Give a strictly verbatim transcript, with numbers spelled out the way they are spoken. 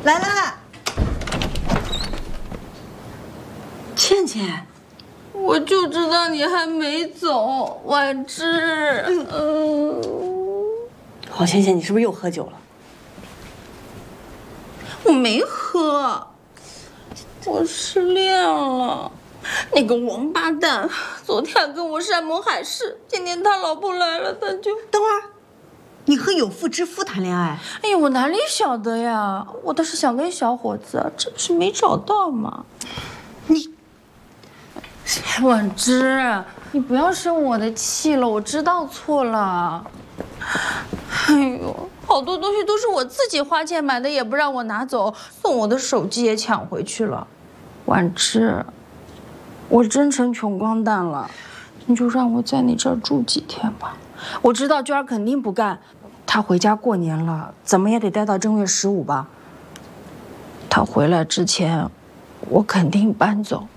来了，倩倩， 我就知道你还没走，婉芝。嗯， 黄倩倩，你是不是又喝酒了？ 我没喝，我失恋了。那个王八蛋，昨天还跟我山盟海誓，今天他老婆来了，他就…… 等会儿，你和有妇之夫谈恋爱？ 哎呀，我哪里晓得呀？我倒是想跟小伙子，这不是没找到吗？ 你， 婉芝，你不要生我的气了，我知道错了。哎呦，好多东西都是我自己花钱买的，也不让我拿走，送我的手机也抢回去了。婉芝，我真成穷光蛋了，你就让我在你这儿住几天吧。我知道娟儿肯定不干，她回家过年了，怎么也得待到正月十五吧。她回来之前，我肯定搬走。